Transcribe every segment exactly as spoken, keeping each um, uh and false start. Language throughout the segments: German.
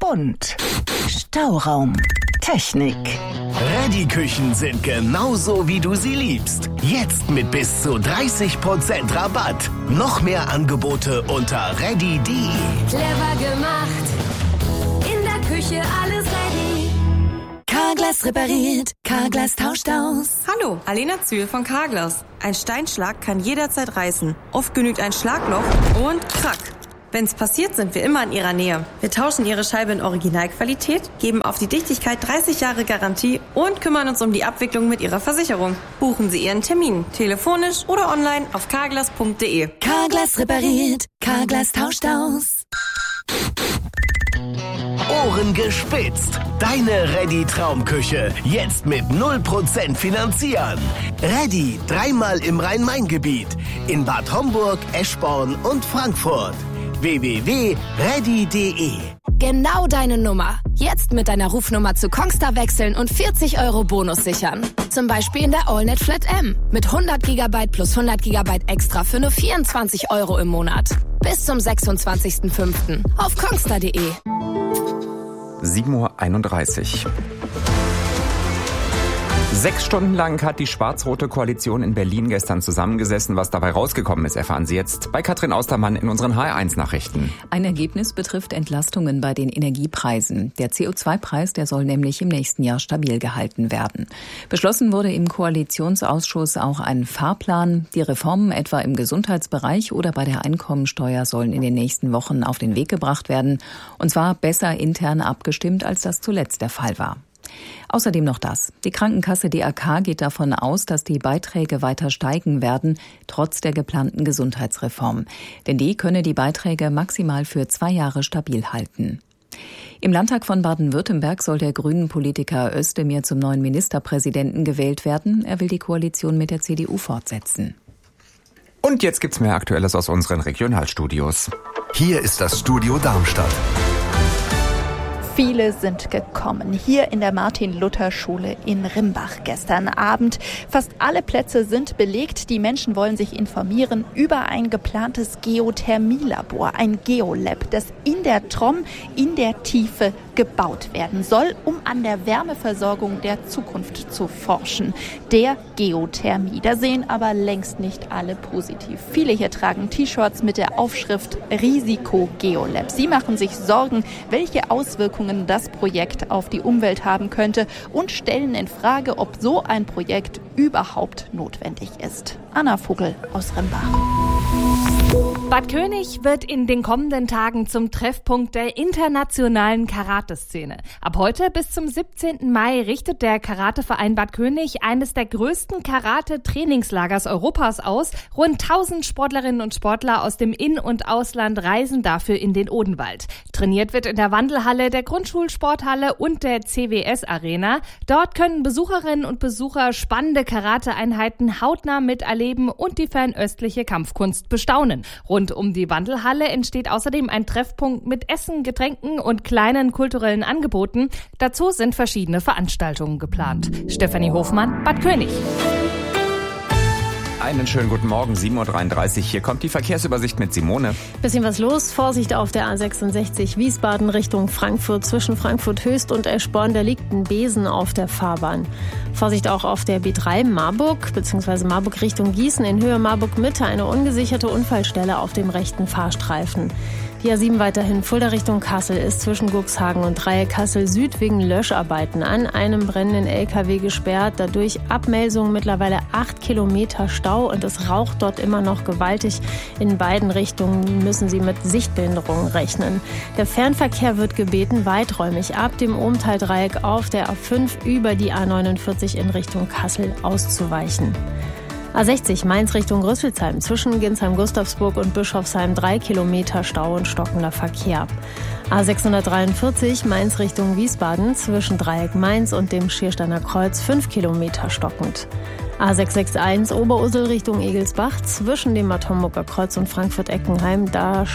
und Stauraum. Technik. Reddy-Küchen sind genauso, wie du sie liebst. Jetzt mit bis zu dreißig Prozent Rabatt. Noch mehr Angebote unter reddy punkt de. Clever gemacht. In der Küche alles ready. Carglass repariert. Carglass tauscht aus. Hallo, Alena Zühl von Carglass. Ein Steinschlag kann jederzeit reißen. Oft genügt ein Schlagloch und krack. Wenn's passiert, sind wir immer in Ihrer Nähe. Wir tauschen Ihre Scheibe in Originalqualität, geben auf die Dichtigkeit dreißig Jahre Garantie und kümmern uns um die Abwicklung mit Ihrer Versicherung. Buchen Sie Ihren Termin, telefonisch oder online auf carglass punkt de. Carglass repariert. Carglass tauscht aus. Ohren gespitzt. Deine Reddy-Traumküche. Jetzt mit null Prozent finanzieren. Reddy dreimal im Rhein-Main-Gebiet. In Bad Homburg, Eschborn und Frankfurt. w w w punkt reddy punkt de. Genau deine Nummer. Jetzt mit deiner Rufnummer zu Kongstar wechseln und vierzig Euro Bonus sichern. Zum Beispiel in der AllNet Flat M. Mit hundert Gigabyte plus hundert Gigabyte extra für nur vierundzwanzig Euro im Monat. Bis zum sechsundzwanzigsten fünften auf kongstar punkt de. sieben Uhr einunddreißig. Sechs Stunden lang hat die schwarz-rote Koalition in Berlin gestern zusammengesessen. Was dabei rausgekommen ist, erfahren Sie jetzt bei Katrin Austermann in unseren H R eins Nachrichten. Ein Ergebnis betrifft Entlastungen bei den Energiepreisen. Der C O zwei Preis, der soll nämlich im nächsten Jahr stabil gehalten werden. Beschlossen wurde im Koalitionsausschuss auch ein Fahrplan. Die Reformen etwa im Gesundheitsbereich oder bei der Einkommensteuer sollen in den nächsten Wochen auf den Weg gebracht werden. Und zwar besser intern abgestimmt, als das zuletzt der Fall war. Außerdem noch das. Die Krankenkasse D R K geht davon aus, dass die Beiträge weiter steigen werden, trotz der geplanten Gesundheitsreform. Denn die könne die Beiträge maximal für zwei Jahre stabil halten. Im Landtag von Baden-Württemberg soll der Grünen-Politiker Özdemir zum neuen Ministerpräsidenten gewählt werden. Er will die Koalition mit der C D U fortsetzen. Und jetzt gibt's mehr Aktuelles aus unseren Regionalstudios. Hier ist das Studio Darmstadt. Viele sind gekommen, hier in der Martin-Luther-Schule in Rimbach gestern Abend. Fast alle Plätze sind belegt. Die Menschen wollen sich informieren über ein geplantes Geothermielabor, ein Geolab, das in der Trom in der Tiefe gebaut werden soll, um an der Wärmeversorgung der Zukunft zu forschen. Der Geothermie. Da sehen aber längst nicht alle positiv. Viele hier tragen T-Shirts mit der Aufschrift Risiko Geolab. Sie machen sich Sorgen, welche Auswirkungen das Projekt auf die Umwelt haben könnte und stellen in Frage, ob so ein Projekt überhaupt notwendig ist. Anna Vogel aus Rimbach. Bad König wird in den kommenden Tagen zum Treffpunkt der internationalen Karate-Szene. Ab heute bis zum siebzehnten Mai richtet der Karateverein Bad König eines der größten Karate-Trainingslagers Europas aus. Rund tausend Sportlerinnen und Sportler aus dem In- und Ausland reisen dafür in den Odenwald. Trainiert wird in der Wandelhalle, der Grundschulsporthalle und der C W S-Arena. Dort können Besucherinnen und Besucher spannende Karate-Einheiten hautnah miterleben und die fernöstliche Kampfkunst bestaunen. Rund um die Wandelhalle entsteht außerdem ein Treffpunkt mit Essen, Getränken und kleinen kulturellen Angeboten. Dazu sind verschiedene Veranstaltungen geplant. Stefanie Hofmann, Bad König. Einen schönen guten Morgen, sieben Uhr dreiunddreißig. Hier kommt die Verkehrsübersicht mit Simone. Bisschen was los. Vorsicht auf der A sechsundsechzig Wiesbaden Richtung Frankfurt. Zwischen Frankfurt Höchst und Eschborn, da liegt ein Besen auf der Fahrbahn. Vorsicht auch auf der B drei Marburg bzw. Marburg Richtung Gießen in Höhe Marburg Mitte. Eine ungesicherte Unfallstelle auf dem rechten Fahrstreifen. Die A sieben weiterhin Fulda Richtung Kassel ist zwischen Guxhagen und Dreieck Kassel Süd wegen Löscharbeiten an einem brennenden L K W gesperrt. Dadurch Abmelsungen, mittlerweile acht Kilometer Stau und es raucht dort immer noch gewaltig. In beiden Richtungen müssen Sie mit Sichtbehinderungen rechnen. Der Fernverkehr wird gebeten, weiträumig ab dem Ohmtal-Dreieck auf der A fünf über die A neunundvierzig in Richtung Kassel auszuweichen. A sechzig Mainz Richtung Rüsselsheim zwischen Ginsheim-Gustavsburg und Bischofsheim drei Kilometer Stau und stockender Verkehr. A sechshundertdreiundvierzig Mainz Richtung Wiesbaden zwischen Dreieck Mainz und dem Schiersteiner Kreuz fünf Kilometer stockend. A sechshundereinundsechzig Oberursel Richtung Egelsbach zwischen dem Bad Homburger Kreuz und Frankfurt-Eckenheim, da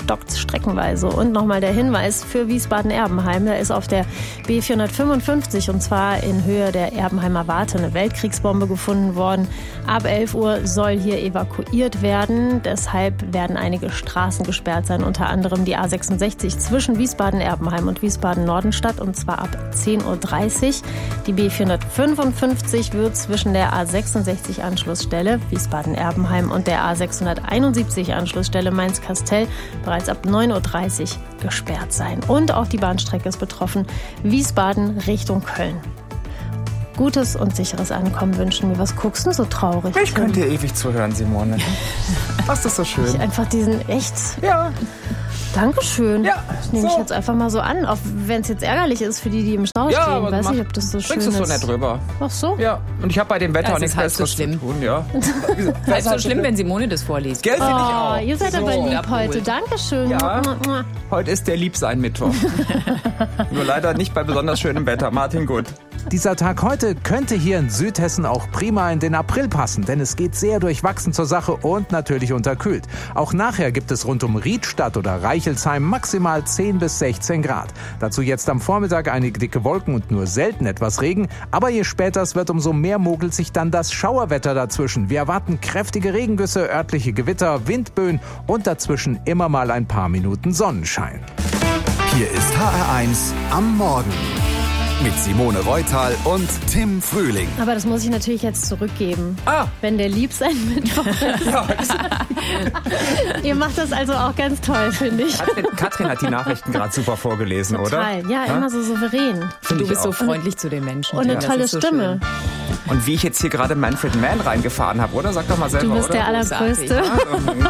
stockt streckenweise. Und nochmal der Hinweis für Wiesbaden-Erbenheim. Da ist auf der B vierhundertfünfundfünfzig und zwar in Höhe der Erbenheimer Warte eine Weltkriegsbombe gefunden worden. Ab elf Uhr soll hier evakuiert werden. Deshalb werden einige Straßen gesperrt sein, unter anderem die A sechsundsechzig zwischen Wiesbaden-Erbenheim und Wiesbaden-Nordenstadt und zwar ab zehn Uhr dreißig. Die B vierhundertfünfundfünfzig wird zwischen der A sechsundsechzig Anschlussstelle Wiesbaden-Erbenheim und der A sechshunderteinundsiebzig Anschlussstelle Mainz-Kastel bereits ab neun Uhr dreißig gesperrt sein. Und auch die Bahnstrecke ist betroffen, Wiesbaden Richtung Köln. Gutes und sicheres Ankommen wünschen mir. Was guckst du so traurig? Ich könnte dir ewig zuhören, Simone. Was ist so schön? Ich einfach diesen echt... Ja. Dankeschön. Ja, das nehme so. ich jetzt einfach mal so an, auch wenn es jetzt ärgerlich ist für die, die im Stau Ja, stehen. aber Ich weiß mach- nicht, ob das so schön Bringst ist. du so nett rüber. Ach so? Ja, und ich habe bei dem Wetter Ja, auch es ist nichts halb so Besseres zu schlimm. tun. Ja. Halb so schlimm, wenn Simone das vorliest. Gell, finde ich Oh, auch. ihr seid So. aber lieb Abgeholt. heute. Dankeschön. Ja. Mua, mua. Heute ist der Liebsein-Mittwoch. Nur leider nicht bei besonders schönem Wetter. Martin, gut. Dieser Tag heute könnte hier in Südhessen auch prima in den April passen, denn es geht sehr durchwachsen zur Sache und natürlich unterkühlt. Auch nachher gibt es rund um Riedstadt oder Reichelsheim maximal zehn bis sechzehn Grad. Dazu jetzt am Vormittag einige dicke Wolken und nur selten etwas Regen. Aber je später es wird, umso mehr mogelt sich dann das Schauerwetter dazwischen. Wir erwarten kräftige Regengüsse, örtliche Gewitter, Windböen und dazwischen immer mal ein paar Minuten Sonnenschein. Hier ist H R eins am Morgen. Mit Simone Reutal und Tim Frühling. Aber das muss ich natürlich jetzt zurückgeben. Ah. Wenn der Liebsein-Mittwoch ist. Ja, Ihr macht das also auch ganz toll, finde ich. Katrin, Katrin hat die Nachrichten gerade super vorgelesen, Total. oder? Ja, immer so souverän. Find Du ich bist so auch. freundlich zu den Menschen. Und eine Das tolle ist so Stimme. schön. Und wie ich jetzt hier gerade Manfred Mann reingefahren habe, oder? Sag doch mal selber, Du bist oder? der Allergrößte. Großartig. Ja,